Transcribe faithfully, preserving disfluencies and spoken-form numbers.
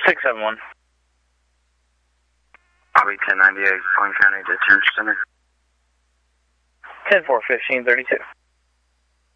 six seven one. Bobby ten ninety-eight, Plain County Detention Center. ten four fifteen thirty-two.